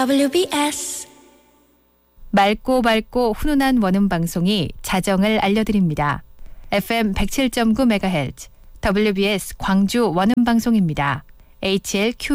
WBS 맑고 밝고 훈훈한 원음 방송이 자정을 알려드립니다. FM 107.9MHz WBS 광주 원음 방송입니다. HLQ